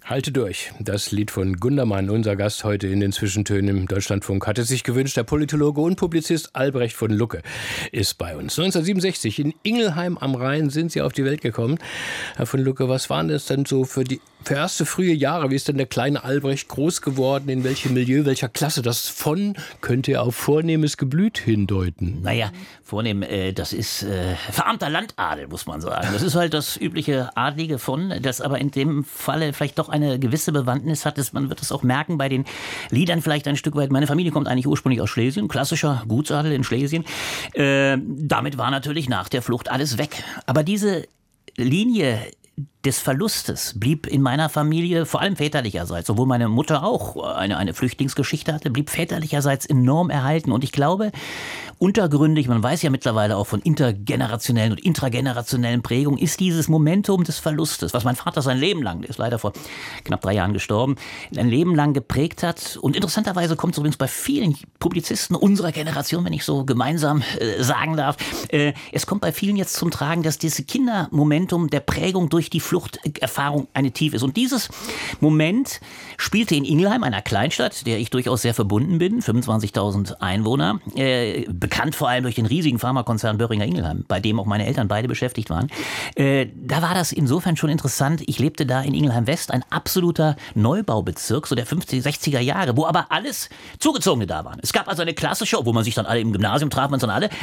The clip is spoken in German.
Halte durch. Das Lied von Gundermann, unser Gast heute in den Zwischentönen im Deutschlandfunk, hat es sich gewünscht. Der Politologe und Publizist Albrecht von Lucke ist bei uns. 1967 in Ingelheim am Rhein sind Sie auf die Welt gekommen. Herr von Lucke, was waren das denn so für erste frühe Jahre? Wie ist denn der kleine Albrecht groß geworden? In welchem Milieu, welcher Klasse? Das von könnte ja auf vornehmes Geblüt hindeuten. Naja, vornehm, das ist verarmter Landadel, muss man sagen. Das ist halt das übliche Adlige von, das aber in dem Falle vielleicht doch eine gewisse Bewandtnis hat. Man wird es auch merken bei den Liedern vielleicht ein Stück weit. Meine Familie kommt eigentlich ursprünglich aus Schlesien, klassischer Gutsadel in Schlesien. Damit war natürlich nach der Flucht alles weg. Aber diese Linie des Verlustes blieb in meiner Familie, vor allem väterlicherseits, obwohl meine Mutter auch eine Flüchtlingsgeschichte hatte, blieb väterlicherseits enorm erhalten. Und ich glaube, untergründig, man weiß ja mittlerweile auch von intergenerationellen und intragenerationellen Prägungen, ist dieses Momentum des Verlustes, was mein Vater sein Leben lang, der ist leider vor knapp 3 Jahren gestorben, ein Leben lang geprägt hat. Und interessanterweise kommt es übrigens bei vielen Publizisten unserer Generation, wenn ich so gemeinsam sagen darf, es kommt bei vielen jetzt zum Tragen, dass dieses Kindermomentum der Prägung durch die Fluchterfahrung eine tief ist. Und dieses Moment spielte in Ingelheim, einer Kleinstadt, der ich durchaus sehr verbunden bin, 25.000 Einwohner, bekannt vor allem durch den riesigen Pharmakonzern Boehringer Ingelheim, bei dem auch meine Eltern beide beschäftigt waren. Da war das insofern schon interessant. Ich lebte da in Ingelheim West, ein absoluter Neubaubezirk, so der 50er, 60er Jahre, wo aber alles Zugezogene da waren. Es gab also eine klassische, obwohl man sich dann alle im Gymnasium traf, man dann alle,